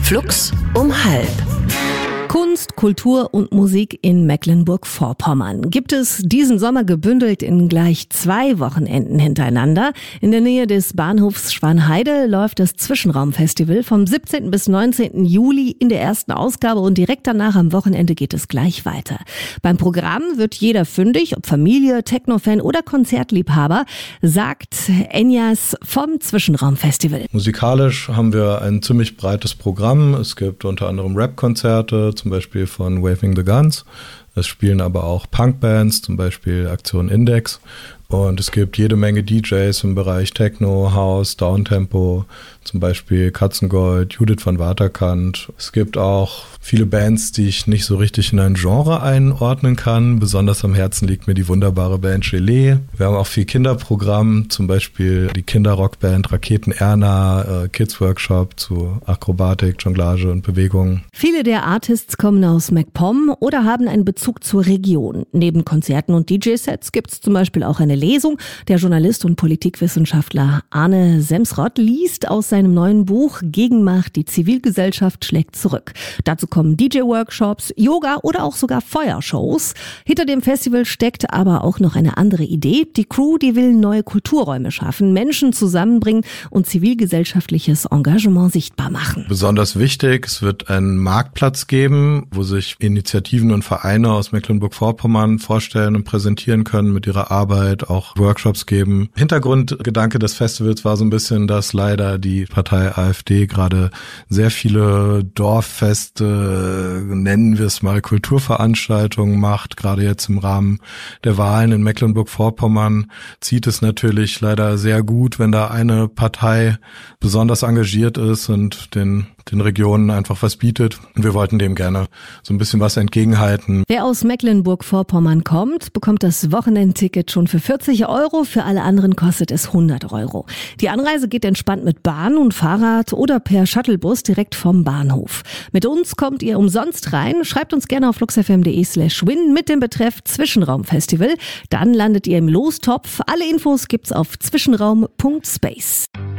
Flux um 12:30. Kunst, Kultur und Musik in Mecklenburg-Vorpommern gibt es diesen Sommer gebündelt in gleich 2 Wochenenden hintereinander. In der Nähe des Bahnhofs Schwanheide läuft das Zwischenraumfestival vom 17. bis 19. Juli in der ersten Ausgabe und direkt danach am Wochenende geht es gleich weiter. Beim Programm wird jeder fündig, ob Familie, Techno-Fan oder Konzertliebhaber, sagt Enyas vom Zwischenraumfestival. Musikalisch haben wir ein ziemlich breites Programm. Es gibt unter anderem Rap-Konzerte, zum Beispiel von Waving the Guns. Es spielen aber auch Punkbands, zum Beispiel Aktion Index. Und es gibt jede Menge DJs im Bereich Techno, House, Downtempo, zum Beispiel Katzengold, Judith van Waterkant. Es gibt auch viele Bands, die ich nicht so richtig in ein Genre einordnen kann. Besonders am Herzen liegt mir die wunderbare Band Gelee. Wir haben auch viel Kinderprogramm, zum Beispiel die Kinderrockband Raketen Erna, Kids Workshop zu Akrobatik, Jonglage und Bewegung. Viele der Artists kommen aus MacPom oder haben einen Bezug zur Region. Neben Konzerten und DJ-Sets gibt es zum Beispiel auch eine Lesung. Der Journalist und Politikwissenschaftler Arne Semsrott liest aus seinem neuen Buch Gegenmacht, die Zivilgesellschaft schlägt zurück. Dazu kommen DJ-Workshops, Yoga oder auch sogar Feuershows. Hinter dem Festival steckt aber auch noch eine andere Idee. Die Crew, die will neue Kulturräume schaffen, Menschen zusammenbringen und zivilgesellschaftliches Engagement sichtbar machen. Besonders wichtig, es wird einen Marktplatz geben, wo sich Initiativen und Vereine aus Mecklenburg-Vorpommern vorstellen und präsentieren können mit ihrer Arbeit, auch Workshops geben. Hintergrundgedanke des Festivals war so ein bisschen, dass leider die Partei AfD gerade sehr viele Dorffeste, nennen wir es mal Kulturveranstaltungen macht. Gerade jetzt im Rahmen der Wahlen in Mecklenburg-Vorpommern zieht es natürlich leider sehr gut, wenn da eine Partei besonders engagiert ist und den Regionen einfach was bietet. Und wir wollten dem gerne so ein bisschen was entgegenhalten. Wer aus Mecklenburg-Vorpommern kommt, bekommt das Wochenendticket schon für 40 €. Für alle anderen kostet es 100 €. Die Anreise geht entspannt mit Bahn und Fahrrad oder per Shuttlebus direkt vom Bahnhof. Mit uns kommt ihr umsonst rein. Schreibt uns gerne auf fluxfm.de/win mit dem Betreff Zwischenraumfestival. Dann landet ihr im Lostopf. Alle Infos gibt's auf zwischenraum.space.